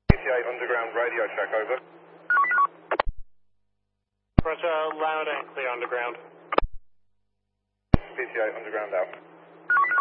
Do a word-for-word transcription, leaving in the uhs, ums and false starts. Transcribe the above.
P T A underground radio check, over. Roger, loud and clear underground. P T A underground out.